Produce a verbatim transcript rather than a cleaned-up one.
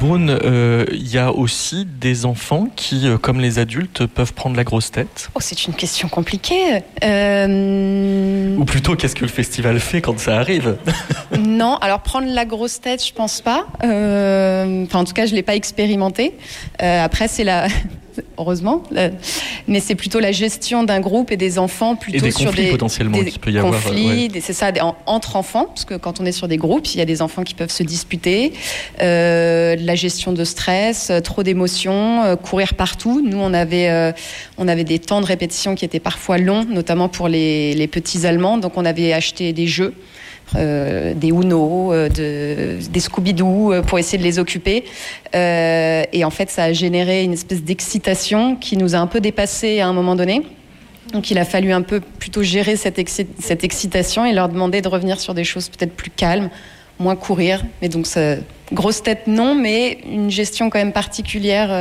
Beaune, euh, il y a aussi des enfants qui, euh, comme les adultes, peuvent prendre la grosse tête. Oh, c'est une question compliquée. Euh... Ou plutôt, qu'est-ce que le festival fait quand ça arrive ? Non, alors prendre la grosse tête, je pense pas. Euh... Enfin, en tout cas, je l'ai pas expérimenté. Euh, après, c'est la... Heureusement, mais c'est plutôt la gestion d'un groupe et des enfants plutôt et des sur conflits des potentiellement des qu'il peut y conflits, avoir. Ouais. Des, c'est ça, des, en, entre enfants, parce que quand on est sur des groupes, il y a des enfants qui peuvent se disputer, euh, la gestion de stress, euh, trop d'émotions, euh, courir partout. Nous, on avait euh, on avait des temps de répétition qui étaient parfois longs, notamment pour les, les petits Allemands. Donc, on avait acheté des jeux. Euh, des Uno, euh, de, des Scooby-Doo euh, pour essayer de les occuper. Euh, et en fait, ça a généré une espèce d'excitation qui nous a un peu dépassé à un moment donné. Donc, il a fallu un peu plutôt gérer cette, exci- cette excitation et leur demander de revenir sur des choses peut-être plus calmes, moins courir. Mais donc, ça, grosse tête, non, mais une gestion quand même particulière.